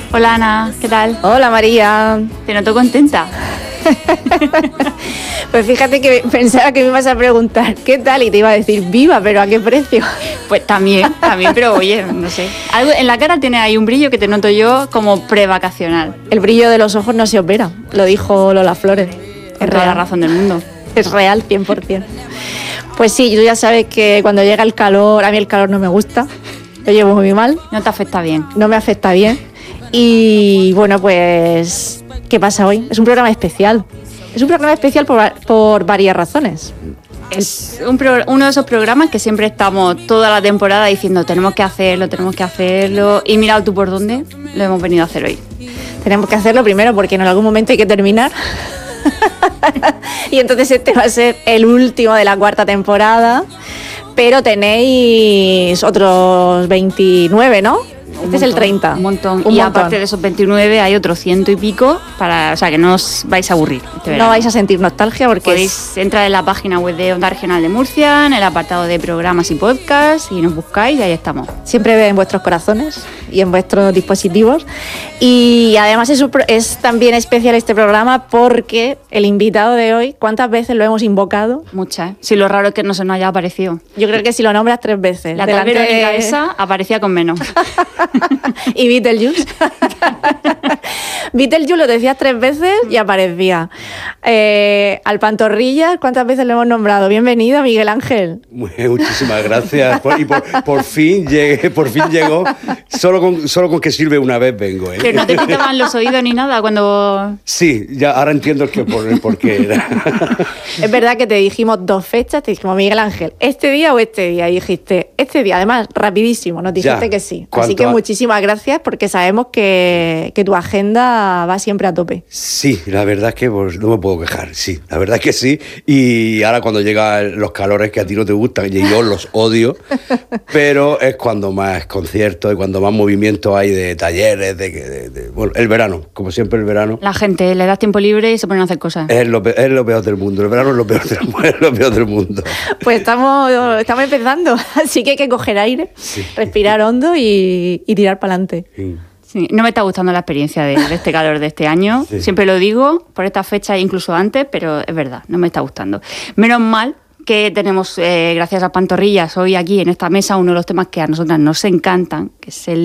Hola Ana, ¿qué tal? Hola María. Te noto contenta. Pues fíjate que pensaba que me ibas a preguntar qué tal y te iba a decir viva, pero ¿a qué precio? Pues también, pero oye, no sé. Algo en la cara tiene ahí un brillo que te noto yo como prevacacional. El brillo de los ojos no se opera, lo dijo Lola Flores. Es toda la razón del mundo. Es real, 100%. Pues sí, tú ya sabes que cuando llega el calor, a mí el calor no me gusta, lo llevo muy mal. No te afecta bien. No me afecta bien. Y bueno, pues, ¿qué pasa hoy? Es un programa especial. Es un programa especial por varias razones. Es uno de esos programas que siempre estamos toda la temporada diciendo tenemos que hacerlo. Y mira tú por dónde lo hemos venido a hacer hoy. Tenemos que hacerlo primero porque en algún momento hay que terminar. Y entonces este va a ser el último de la cuarta temporada. Pero tenéis otros 29, ¿no? Este es el 30. Un montón. Aparte de esos 29 hay otros 100 y pico, o sea que no os vais a aburrir. No vais a sentir nostalgia porque podéis entrar en la página web de Onda Regional de Murcia, en el apartado de programas y podcasts, y nos buscáis y ahí estamos. Siempre en vuestros corazones y en vuestros dispositivos. Y además es también especial este programa porque el invitado de hoy, ¿cuántas veces lo hemos invocado? Muchas. Si lo raro es que no se nos haya aparecido. Yo creo que si lo nombras 3 veces. La tal Verónica esa aparecía con menos. Y Beetlejuice. Beetlejuice lo decías 3 veces y aparecía. Al Pantorrillas, ¿cuántas veces lo hemos nombrado? Bienvenido, Miguel Ángel. Muchísimas gracias. Por fin llegó. Solo con que sirve una vez vengo. Pero no te pitaban los oídos ni nada cuando... Sí, ya ahora entiendo el por qué era. Es verdad que te dijimos 2 fechas, te dijimos Miguel Ángel, ¿este día o este día? Y dijiste, este día, además, rapidísimo, nos dijiste que sí. Así que muchísimas gracias porque sabemos que tu agenda va siempre a tope. Sí, la verdad es que no me puedo quejar, sí, la verdad es que sí. Y ahora cuando llegan los calores que a ti no te gustan, y yo los odio, pero es cuando más conciertos y cuando más movimiento hay de talleres, bueno, el verano, como siempre el verano. La gente le das tiempo libre y se ponen a hacer cosas. Es lo peor del mundo, el verano es lo peor del mundo. Pues estamos empezando, así que hay que coger aire, sí, respirar hondo y tirar para adelante. Sí. Sí, no me está gustando la experiencia de este calor de este año. Sí. Siempre lo digo, por esta fecha e incluso antes, pero es verdad, no me está gustando. Menos mal que tenemos, gracias a Pantorrillas, hoy aquí en esta mesa uno de los temas que a nosotras nos encantan, que es el